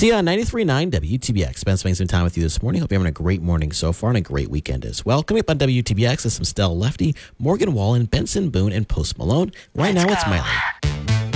See you on 93.9 WTBX. Spent spending some time with you this morning. Hope you're having a great morning so far and a great weekend as well. Coming up on WTBX is some Stella Lefty, Morgan Wallen, Benson Boone, and Post Malone. Right now, it's Miley.